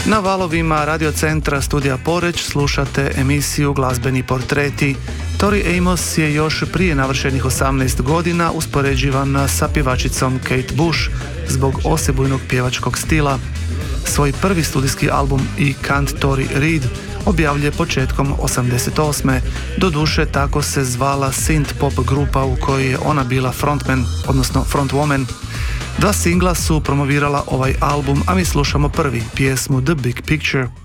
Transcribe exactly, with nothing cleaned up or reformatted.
Na valovima radiocentra Studija Poreć slušate emisiju Glazbeni portreti. Tori Amos je još prije navršenih osamnaest godina uspoređivan sa pjevačicom Kate Bush zbog osebujnog pjevačkog stila. Svoj prvi studijski album I Can't Tori Read objavljuje početkom osamdeset osme. Doduše tako se zvala synth pop grupa u kojoj je ona bila frontman, odnosno frontwoman. Dva singla su promovirala ovaj album, a mi slušamo prvi, pjesmu The Big Picture.